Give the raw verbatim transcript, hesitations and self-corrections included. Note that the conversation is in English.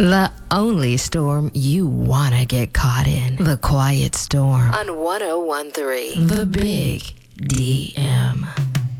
The only storm you want to get caught in. The Quiet Storm on one oh one three. The Big D M.